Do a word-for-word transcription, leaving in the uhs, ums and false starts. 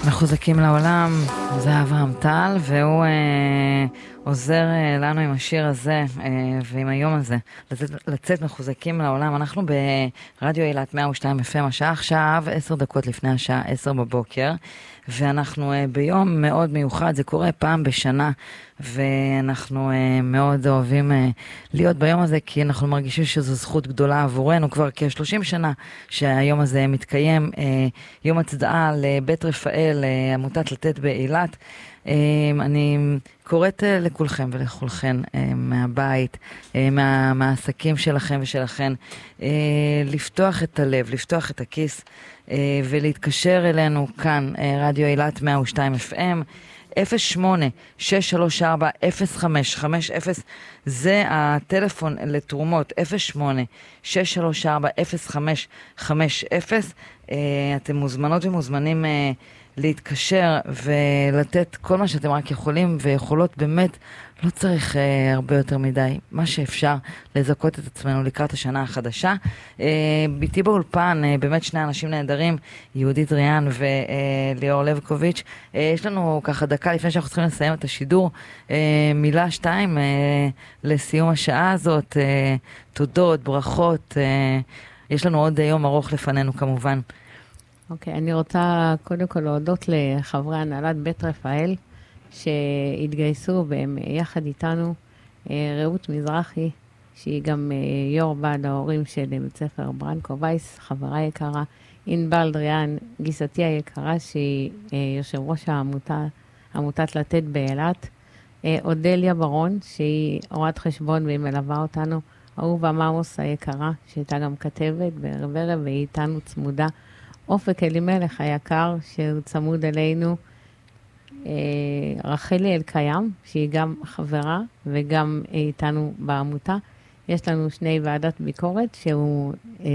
מחוזקים לעולם, זה אברהם טל, והוא אה, עוזר אה, לנו עם השיר הזה אה, ועם היום הזה, לצאת, לצאת מחוזקים לעולם. אנחנו ברדיו אילת מאה ושתיים אף אם, השעה עכשיו עשר דקות לפני השעה עשר בבוקר, ואנחנו אה, ביום מאוד מיוחד, זה קורה פעם בשנה, ואנחנו אה, מאוד אוהבים אה, להיות ביום הזה, כי אנחנו מרגישים שזו זכות גדולה עבורנו, כבר כ-שלושים שנה שהיום הזה מתקיים, אה, יום הצדעה לבית רפאל, אה, עמותת לתת באילת. אה, אני קוראת אה, לכולכם ולכולכן אה, מהבית, אה, מה, מהעסקים שלכם ושלכן, אה, לפתוח את הלב, לפתוח את הכיס, אה, ולהתקשר אלינו כאן, אה, רדיו אילת מאה ושתיים אף אם, אפס שמונה שש שלוש ארבע אפס חמש חמש אפס, זה הטלפון לתרומות, אפס שמונה שש שלוש ארבע אפס חמש חמש אפס. אתם מוזמנות ומוזמנים להתקשר ולתת כל מה שאתם רק יכולים ויכולות, באמת לא צריך uh, הרבה יותר מדי, מה שאפשר לזכות את עצמנו לקראת השנה החדשה. Uh, ביתי באולפן, uh, באמת שני אנשים נהדרים, יהודית ריאן וליאור לבקוביץ'. Uh, יש לנו ככה דקה לפני שאנחנו צריכים לסיים את השידור, uh, מילה שתיים uh, לסיום השעה הזאת, uh, תודות, ברכות, uh, יש לנו עוד יום ארוך לפנינו כמובן. אוקיי, okay, אני רוצה קודם כל להודות לחברי הנהלת בית רפאל, שהתגייסו והם יחד איתנו, רעות מזרחי, שהיא גם יו"ר ועד ההורים של בית ספר ברנקו וייס, חברה יקרה, ענבל דריאן, גיסתי היקרה, שהיא יושב ראש העמותה, עמותת לתת באילת, אודליה ברון, שהיא רואת חשבון והיא מלווה אותנו, אהובה מאוס היקרה, שהייתה גם כתבת בערב והיא איתנו צמודה, אופק אלימלך היקר, שהוא צמוד אלינו, רחלי אלקיים, שהיא גם חברה וגם איתנו בעמותה. יש לנו שני ועדת ביקורת שהוא